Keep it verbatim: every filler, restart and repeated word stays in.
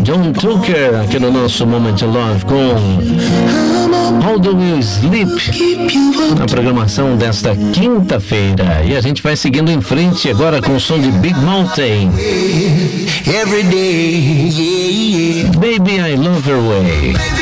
John Tucker, aqui no nosso Moment of Love com How Do You Sleep, na programação desta quinta-feira. E a gente vai seguindo em frente agora com o som de Big Mountain. Every day, yeah, yeah. Baby, I Love Her Way.